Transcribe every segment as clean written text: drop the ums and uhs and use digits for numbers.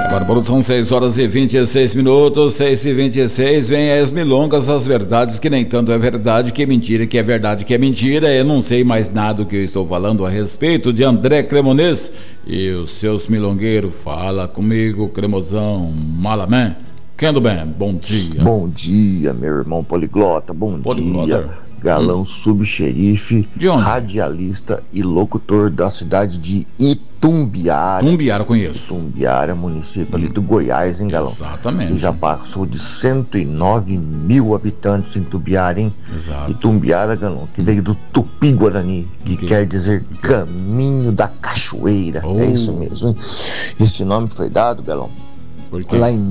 Agora são 6h26, 6h26, vem as milongas, as verdades que nem tanto é verdade, que é mentira, que é verdade, que é mentira. Eu não sei mais nada do que eu estou falando a respeito de André Cremonês e os seus milongueiros. Fala comigo, Cremosão, Malamé. Quendo bem, bom dia. Bom dia, meu irmão poliglota, bom dia. Galão subxerife, radialista e locutor da cidade de Itumbiara. Itumbiara, conheço. Itumbiara, município ali do Goiás, hein, Galão? Exatamente. E já passou de 109 mil habitantes em Itumbiara, hein? Exato. Itumbiara, Galão, que veio do Tupi-Guarani, que quer dizer caminho da cachoeira. É isso mesmo, hein? Esse nome foi dado, Galão, lá em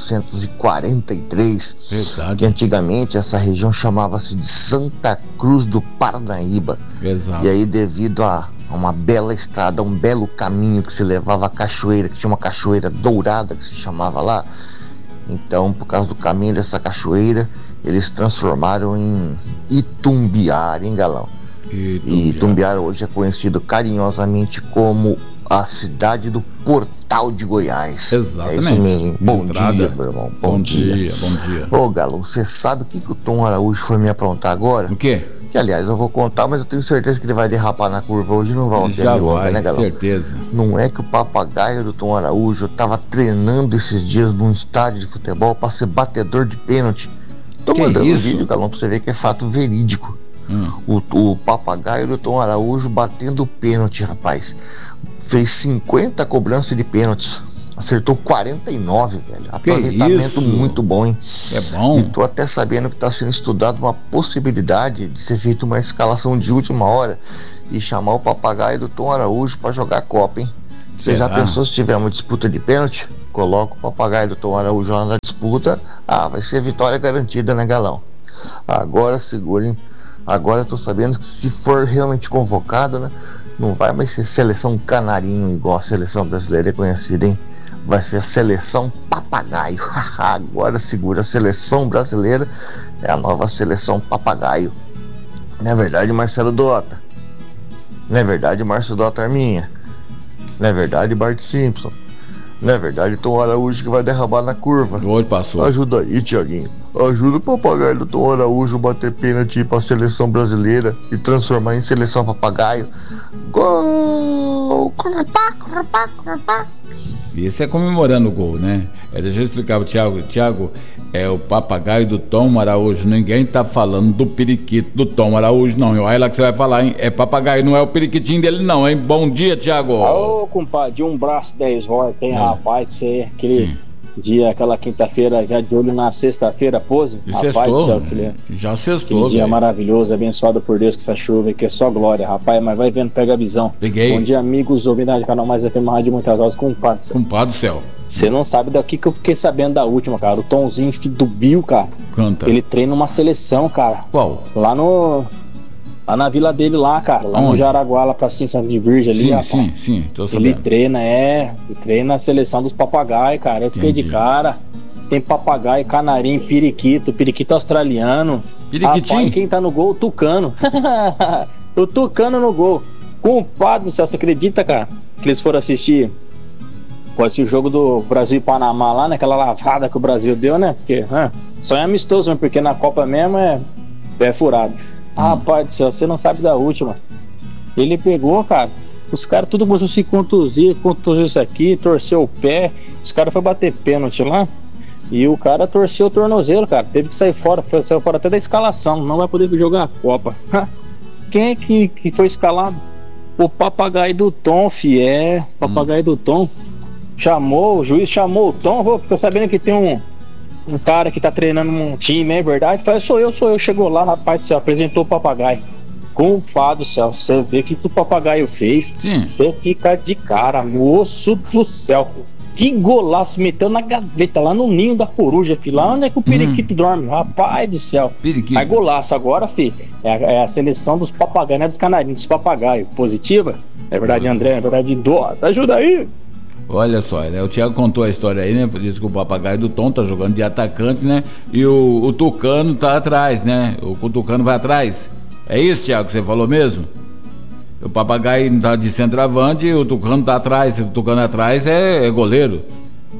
1943, que antigamente essa região chamava-se de Santa Cruz do Parnaíba. Exato. E aí, devido a uma bela estrada, um belo caminho que se levava à cachoeira, que tinha uma cachoeira dourada que se chamava lá, então, por causa do caminho dessa cachoeira, eles transformaram em Itumbiara, hein, Galão? E Itumbiara hoje é conhecido carinhosamente como a cidade do Portal de Goiás. Exatamente. É isso mesmo. Bom dia, meu irmão. Bom dia. Bom dia. Ô, Galo, você sabe o que o Tom Araújo foi me aprontar agora? O quê? Que, aliás, eu vou contar, mas eu tenho certeza que ele vai derrapar na curva hoje, não vai ter milonga, né, Galo? Certeza. Não é que o papagaio do Tom Araújo tava treinando esses dias num estádio de futebol pra ser batedor de pênalti. Tô mandando um vídeo, Galão, pra você ver que é fato verídico. O papagaio do Tom Araújo batendo pênalti, rapaz. Fez 50 cobranças de pênaltis. Acertou 49, velho. Aproveitamento muito bom, hein? É bom. E tô até sabendo que tá sendo estudado uma possibilidade de ser feita uma escalação de última hora e chamar o papagaio do Tom Araújo pra jogar Copa, hein? Você já pensou se tiver uma disputa de pênalti? Coloca o papagaio do Tom Araújo lá na disputa. Vai ser vitória garantida, né, Galão? Agora segurem. Agora eu tô sabendo que se for realmente convocado, né, não vai mais ser seleção canarinho igual a seleção brasileira é conhecida, hein? Vai ser a seleção papagaio. Agora segura, a seleção brasileira é a nova seleção papagaio. Não é verdade, Marcelo Dota? Não é verdade, Márcio Dota Arminha? Não é verdade, Bart Simpson? Não é verdade, Tom Araújo que vai derrabar na curva? Hoje passou. Ajuda aí, Tiaguinho. Ajuda o papagaio do Tom Araújo a bater pênalti pra seleção brasileira e transformar em seleção papagaio. Gol! Isso é comemorando o gol, né? Deixa eu explicar pro Thiago. Thiago, é o papagaio do Tom Araújo. Ninguém tá falando do periquito do Tom Araújo, não. Olha lá que você vai falar, hein? É papagaio, não é o periquitinho dele, não, hein? Bom dia, Thiago. Ô, compadre, de um braço 10 voltas, hein, rapaz? Você, aquele dia, aquela quinta-feira, já de olho na sexta-feira, pose. Rapaz do céu, já sextou. Aquele dia maravilhoso, abençoado por Deus com essa chuva, que é só glória, rapaz. Mas vai vendo, pega a visão. Peguei. Bom dia, amigos, ouvindo do canal Mais FM Rádio Muitas Horas, compadre. Compadre do céu. Você não sabe daqui que eu fiquei sabendo da última, cara. O Tomzinho do Bill, cara. Canta. Ele treina uma seleção, cara. Qual? Lá na vila dele lá, cara. Lá no Jaraguá, lá pra cima, Santa de Virgem ali, rapaz. Sim, tô sabendo. Ele treina a seleção dos papagaios, cara. Eu fiquei de cara. Tem papagaio, canarinho, periquito australiano. Periquitinho? Rapaz, quem tá no gol? O Tucano. O Tucano no gol. Compadre do céu, você acredita, cara? Que eles foram assistir o jogo do Brasil e Panamá lá, naquela lavada que o Brasil deu, né? Porque só é amistoso, porque na Copa mesmo é furado. Rapaz do céu, você não sabe da última. Ele pegou, cara, os caras tudo começou a se contusir isso aqui, torceu o pé, os caras foram bater pênalti lá e o cara torceu o tornozelo, cara, teve que sair fora, saiu fora até da escalação, não vai poder jogar a Copa. Quem é que foi escalado? O papagaio do Tom, papagaio do Tom. O juiz chamou o Tom, porque eu sabendo que tem um cara que tá treinando um time, é verdade? Falei, sou eu. Chegou lá, rapaz do céu, apresentou o papagaio. Compadre do céu, você vê o que o papagaio fez. Você fica de cara, moço do céu. Que golaço, meteu na gaveta, lá no ninho da coruja, filho. Lá onde é que o periquito dorme? Rapaz do céu. Periquito. Aí golaço agora, filho. É a seleção dos papagaios, não é dos canarinhos, dos papagaios. Positiva? É verdade, André? É verdade, Dota? Ajuda aí. Olha só, né? O Thiago contou a história aí, né? Diz que o papagaio do Tom tá jogando de atacante, né? E o Tucano tá atrás, né? O Tucano vai atrás. É isso, Thiago, que você falou mesmo? O papagaio tá de centroavante e o Tucano tá atrás. Se o Tucano atrás é goleiro.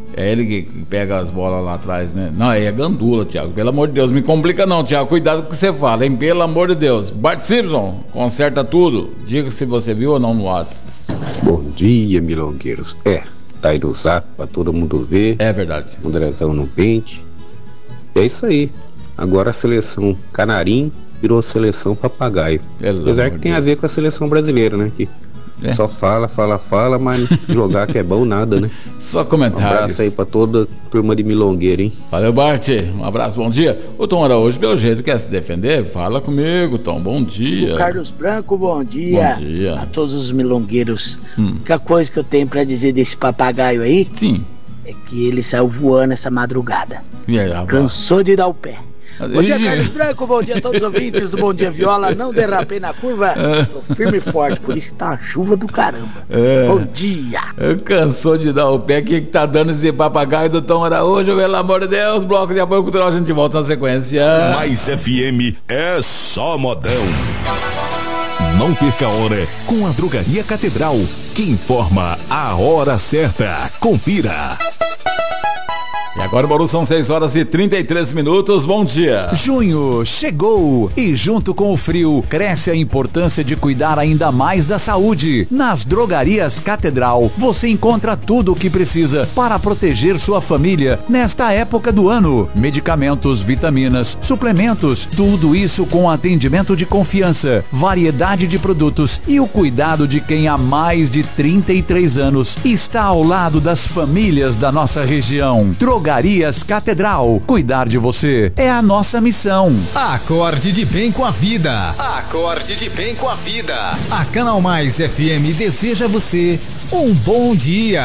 É ele que pega as bolas lá atrás, né? Não, aí é gandula, Thiago. Pelo amor de Deus, me complica não, Thiago. Cuidado com o que você fala, hein? Pelo amor de Deus. Bart Simpson, conserta tudo. Diga se você viu ou não no WhatsApp. Bom dia, milongueiros. Tá aí no zap pra todo mundo ver. É verdade. Andrezão no pente. É isso aí. Agora a seleção canarim virou seleção papagaio. Apesar que tem a ver com a seleção brasileira, né? Que só fala, mas jogar que é bom nada, né? Só comentários. Um abraço aí pra toda turma de milongueira, hein? Valeu, Bart. Um abraço, bom dia. O Tom Araújo, pelo jeito, quer se defender? Fala comigo, Tom. Bom dia. O Carlos Branco, bom dia. Bom dia. A todos os milongueiros. A única coisa que eu tenho pra dizer desse papagaio aí... Sim. É que ele saiu voando essa madrugada. E aí, cansou de dar o pé. Bom dia, Carlos Branco, bom dia a todos os ouvintes do Bom Dia Viola. Não derrapei na curva, tô firme e forte, por isso tá a chuva do caramba. Bom dia. Cansou de dar o pé, o que tá dando esse papagaio do Tom Araújo, pelo amor de Deus. Bloco de apoio cultural, a gente volta na sequência. Mais FM é só modão. Não perca a hora com a Drogaria Catedral, que informa a hora certa. Confira. E agora, Bauru, são 6 horas e 33 minutos. Bom dia. Junho chegou e junto com o frio cresce a importância de cuidar ainda mais da saúde. Nas Drogarias Catedral você encontra tudo o que precisa para proteger sua família nesta época do ano. Medicamentos, vitaminas, suplementos, tudo isso com atendimento de confiança, variedade de produtos e o cuidado de quem há mais de 33 anos está ao lado das famílias da nossa região. Drogarias Catedral. Cuidar de você é a nossa missão. Acorde de bem com a vida. Acorde de bem com a vida. A Canal Mais FM deseja a você um bom dia.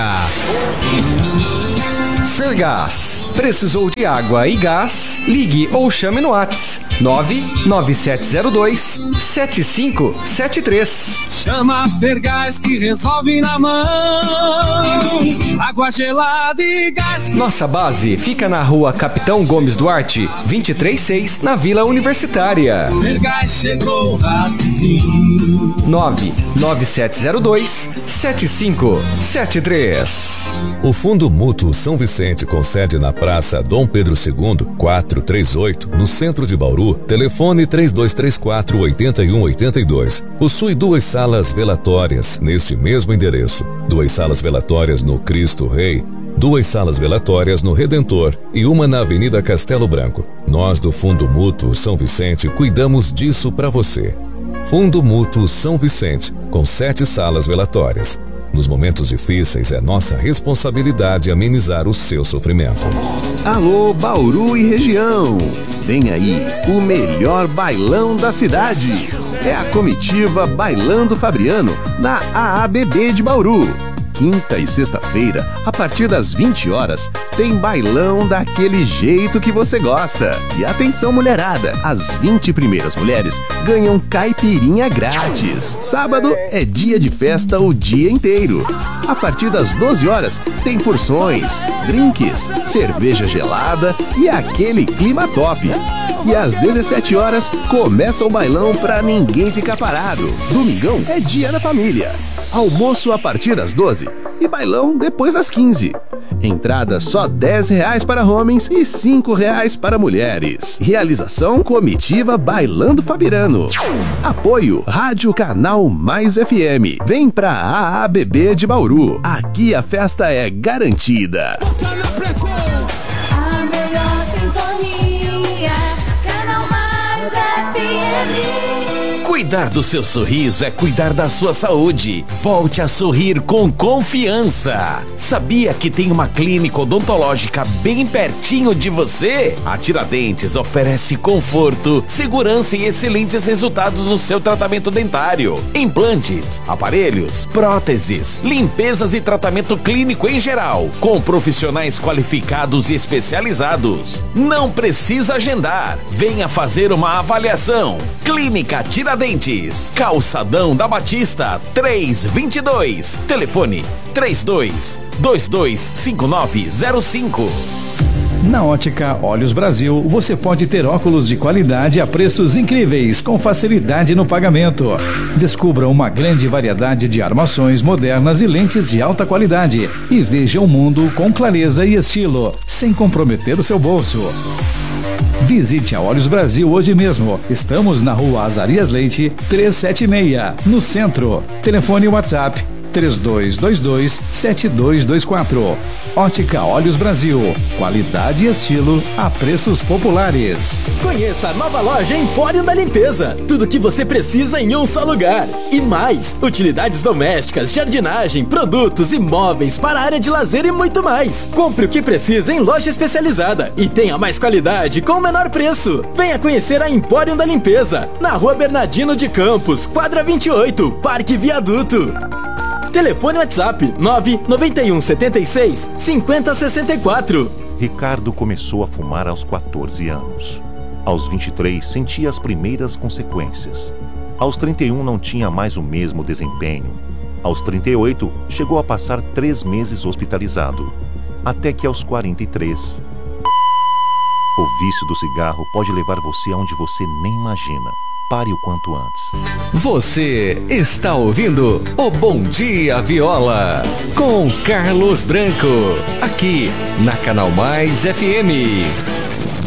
Fergás. Precisou de água e gás? Ligue ou chame no WhatsApp 99702-7573. Chama Fergás que resolve na mão. Água gelada e gás. Nossa base fica na rua Capitão Gomes Duarte, 236, na Vila Universitária. Fergás chegou rapidinho. 99702-7573. O Fundo Mútuo São Vicente, com sede na Praça Dom Pedro II, 438, no centro de Bauru, telefone 3234-8182. Possui 2 salas velatórias neste mesmo endereço, 2 salas velatórias no Cristo Rei, 2 salas velatórias no Redentor e uma na Avenida Castelo Branco. Nós do Fundo Mútuo São Vicente cuidamos disso para você. Fundo Mútuo São Vicente, com 7 salas velatórias. Nos momentos difíceis é nossa responsabilidade amenizar o seu sofrimento. Alô, Bauru e região! Vem aí o melhor bailão da cidade. É a comitiva Bailando Fabriano na AABB de Bauru. Quinta e sexta-feira, a partir das 20 horas, tem bailão daquele jeito que você gosta. E atenção, mulherada, as 20 primeiras mulheres ganham caipirinha grátis. Sábado é dia de festa o dia inteiro. A partir das 12 horas, tem porções, drinks, cerveja gelada e aquele clima top. E às 17 horas, começa o bailão pra ninguém ficar parado. Domingão é dia da família. Almoço a partir das 12 e bailão depois das 15. Entrada só R$10 para homens e R$5 para mulheres. Realização Comitiva Bailando Fabiano. Apoio Rádio Canal Mais FM. Vem pra AABB de Bauru. Aqui a festa é garantida. A melhor sintonia, Canal Mais FM. Cuidar do seu sorriso é cuidar da sua saúde. Volte a sorrir com confiança. Sabia que tem uma clínica odontológica bem pertinho de você? A Tiradentes oferece conforto, segurança e excelentes resultados no seu tratamento dentário. Implantes, aparelhos, próteses, limpezas e tratamento clínico em geral, com profissionais qualificados e especializados. Não precisa agendar. Venha fazer uma avaliação. Clínica Tiradentes, Calçadão da Batista, 322. Telefone 32225905. Na Ótica Olhos Brasil, você pode ter óculos de qualidade a preços incríveis, com facilidade no pagamento. Descubra uma grande variedade de armações modernas e lentes de alta qualidade e veja o mundo com clareza e estilo, sem comprometer o seu bolso. Visite a Olhos Brasil hoje mesmo. Estamos na Rua Azarias Leite, 376, no centro. Telefone WhatsApp 3222-7224. Ótica Olhos Brasil. Qualidade e estilo a preços populares. Conheça a nova loja Empório da Limpeza. Tudo que você precisa em um só lugar. E mais, utilidades domésticas, jardinagem, produtos e móveis para a área de lazer e muito mais. Compre o que precisa em loja especializada e tenha mais qualidade com o menor preço. Venha conhecer a Empório da Limpeza, na Rua Bernardino de Campos, quadra 28, Parque Viaduto. Telefone WhatsApp 99176-5064. Ricardo começou a fumar aos 14 anos. Aos 23 sentia as primeiras consequências. Aos 31 não tinha mais o mesmo desempenho. Aos 38 chegou a passar 3 meses hospitalizado. Até que aos 43... O vício do cigarro pode levar você aonde você nem imagina. Pare o quanto antes. Você está ouvindo o Bom Dia Viola com Carlos Branco, aqui na Canal Mais FM.